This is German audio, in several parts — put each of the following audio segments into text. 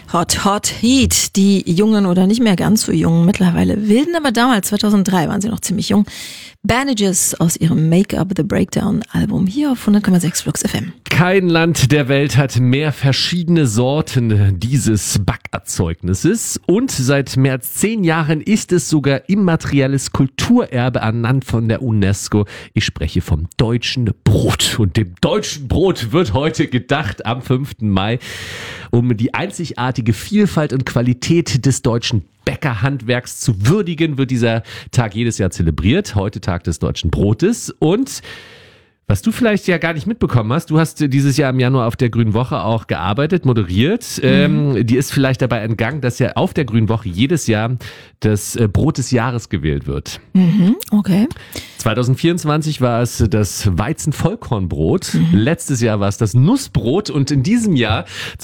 Hot, Hot Heat. Die jungen oder nicht mehr ganz so jungen, mittlerweile wilden, aber damals, 2003, waren sie noch ziemlich jung. Bandages aus ihrem Make Up the Breakdown Album hier auf 100,6 Flux FM. Kein Land der Welt hat mehr verschiedene Sorten dieses Backerzeugnisses und seit mehr als 10 Jahren ist es sogar immaterielles Kulturerbe ernannt von der UNESCO. Ich spreche vom deutschen Brot und dem deutschen Brot wird heute gedacht am 5. Mai, um die einzigartige Vielfalt und Qualität des deutschen Bäckerhandwerks zu würdigen, wird dieser Tag jedes Jahr zelebriert. Heute Tag des deutschen Brotes. Und was du vielleicht ja gar nicht mitbekommen hast, du hast dieses Jahr im Januar auf der Grünen Woche auch gearbeitet, moderiert. Die ist vielleicht dabei entgangen, dass ja auf der Grünen Woche jedes Jahr das Brot des Jahres gewählt wird. Okay. 2024 war es das Weizen-Vollkornbrot. Letztes Jahr war es das Nussbrot. Und in diesem Jahr,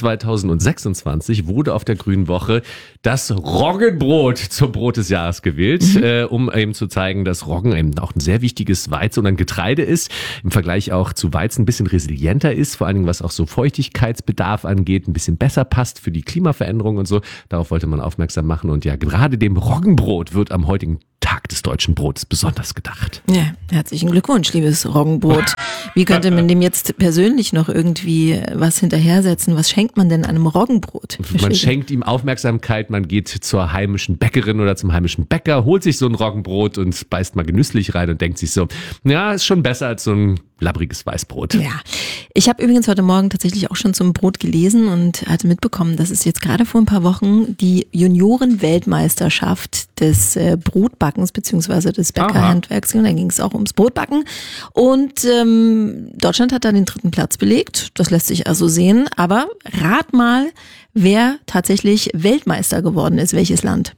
2026, wurde auf der Grünen Woche das Roggenbrot zum Brot des Jahres gewählt, um eben zu zeigen, dass Roggen eben auch ein sehr wichtiges Weizen und ein Getreide ist. Im Vergleich auch zu Weizen ein bisschen resilienter ist, vor allen Dingen was auch so Feuchtigkeitsbedarf angeht, ein bisschen besser passt für die Klimaveränderung und so. Darauf wollte man aufmerksam machen. Und ja, gerade dem Roggenbrot wird am heutigen Tag des deutschen Brotes besonders gedacht. Ja, herzlichen Glückwunsch, liebes Roggenbrot. Wie könnte man dem jetzt persönlich noch irgendwie was hinterhersetzen? Was schenkt man denn einem Roggenbrot? Man schenkt ihm Aufmerksamkeit, man geht zur heimischen Bäckerin oder zum heimischen Bäcker, holt sich so ein Roggenbrot und beißt mal genüsslich rein und denkt sich so, ja, ist schon besser als so ein labbriges Weißbrot. Ja, ich habe übrigens heute Morgen tatsächlich auch schon zum Brot gelesen und hatte mitbekommen, dass es jetzt gerade vor ein paar Wochen die Junioren-Weltmeisterschaft des Brotbackens bzw. des Bäckerhandwerks, da ging es auch ums Brotbacken und Deutschland hat da den 3. Platz belegt, das lässt sich also sehen, aber rat mal, wer tatsächlich Weltmeister geworden ist, welches Land?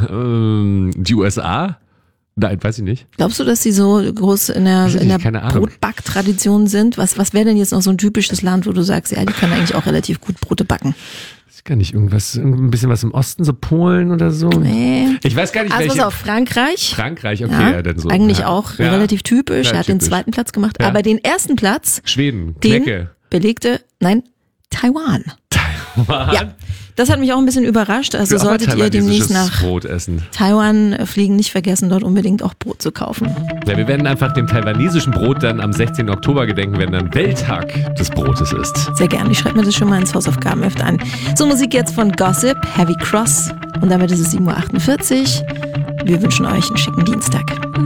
Die USA? Nein, weiß ich nicht. Glaubst du, dass sie so groß in der Brotbacktradition sind? Was wäre denn jetzt noch so ein typisches Land, wo du sagst, ja, die können eigentlich auch relativ gut Brote backen? Ich kann nicht irgendwas, ein bisschen was im Osten, so Polen oder so. Nee. Ich weiß gar nicht, also welche. Also Frankreich. Frankreich, okay, ja, dann so. Eigentlich auch relativ typisch. Ja, er hat den 2. Platz gemacht, aber den 1. Platz. Schweden, den Knecke. belegte, Taiwan. Taiwan? Ja. Das hat mich auch ein bisschen überrascht. Also solltet ihr demnächst nach Brot essen. Taiwan fliegen, nicht vergessen, dort unbedingt auch Brot zu kaufen. Ja, wir werden einfach dem taiwanesischen Brot dann am 16. Oktober gedenken, wenn dann Welttag des Brotes ist. Sehr gerne. Ich schreibe mir das schon mal ins Hausaufgabenheft ein. So, Musik jetzt von Gossip, Heavy Cross. Und damit ist es 7:48 Uhr. Wir wünschen euch einen schicken Dienstag.